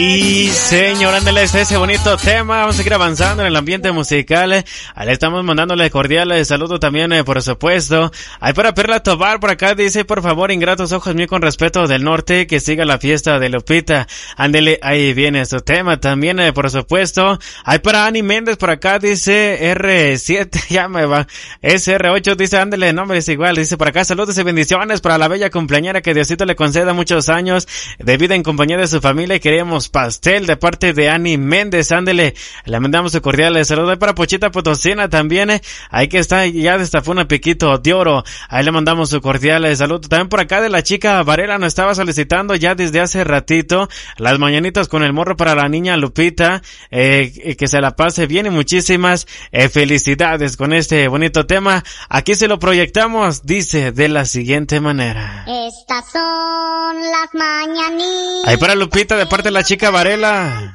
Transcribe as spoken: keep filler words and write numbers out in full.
Y señor, ándale, está ese bonito tema. Vamos a seguir avanzando en el ambiente musical. Eh. Le estamos mandándole cordiales saludos también, eh, por supuesto. Hay para Perla Tobar por acá, dice, por favor, ingratos ojos míos con respeto del norte, que siga la fiesta de Lupita. Ándale, ahí viene su tema también, eh, por supuesto. Hay para Ani Méndez por acá, dice erre siete, ya me va. S erre ocho dice, ándale, nombre es igual. Dice por acá, saludos y bendiciones para la bella cumpleañera, que Diosito le conceda muchos años de vida en compañía de su familia, y queremos pastel de parte de Ani Méndez, ándele, le mandamos su cordial saludo. Para Pochita Potosina también, eh, ahí que está, ya destapó una piquito de oro, ahí le mandamos su cordial saludo. También por acá de la chica Varela nos estaba solicitando ya desde hace ratito las mañanitas con el morro para la niña Lupita, eh, que se la pase bien, y muchísimas eh, felicidades con este bonito tema. Aquí se lo proyectamos, dice de la siguiente manera: estas son las mañanitas. Ahí para Lupita de parte de la chica Varela.